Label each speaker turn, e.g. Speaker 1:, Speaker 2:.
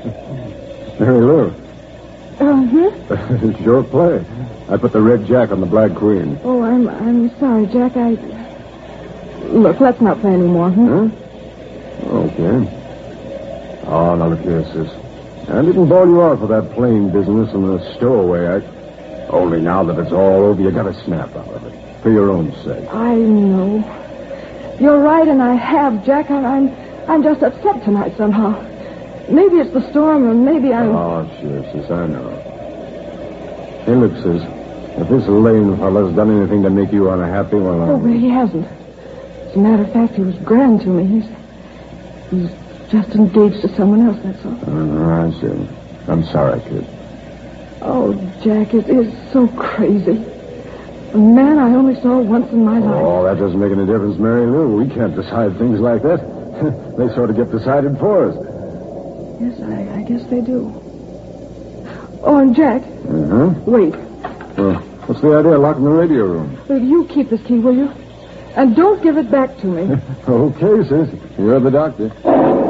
Speaker 1: Mary Lou.
Speaker 2: Uh-huh.
Speaker 1: It's your play. I put the red jack on the black queen.
Speaker 2: Oh, I'm sorry, Jack. Look, let's not play anymore,
Speaker 1: Huh? Okay. Oh, now look here, sis. I didn't bawl you out for that plain business and the stowaway act. Only now that it's all over, you gotta snap out of it. For your own sake.
Speaker 2: I know. You're right, and I have, Jack. I'm just upset tonight somehow. Maybe it's the storm, or maybe I'm...
Speaker 1: Oh, sure, sis, I know. Hey, look, sis. If this Lane fella's done anything to make you unhappy, well,
Speaker 2: Oh, but he hasn't. As a matter of fact, he was grand to me. He's just engaged to someone else, that's all.
Speaker 1: I see. I'm sorry, kid.
Speaker 2: Oh, Jack, it is so crazy. A man I only saw once in my life.
Speaker 1: Oh, that doesn't make any difference, Mary Lou. We can't decide things like that. They sort of get decided for us.
Speaker 2: Yes, I guess they do. Oh, and Jack.
Speaker 1: Uh-huh.
Speaker 2: Wait.
Speaker 1: What's the idea of locking the radio room?
Speaker 2: You keep this key, will you? And don't give it back to me.
Speaker 1: Okay, sis. You're the doctor.